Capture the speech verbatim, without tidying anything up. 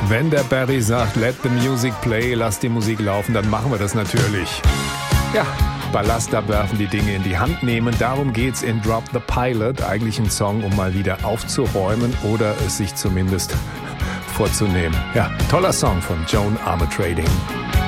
Wenn der Barry sagt, let the music play, lass die Musik laufen, dann machen wir das natürlich. Ja, Ballast abwerfen, die Dinge in die Hand nehmen. Darum geht's in Drop the Pilot. Eigentlich ein Song, um mal wieder aufzuräumen oder es sich zumindest vorzunehmen. Ja, toller Song von Joan Armatrading.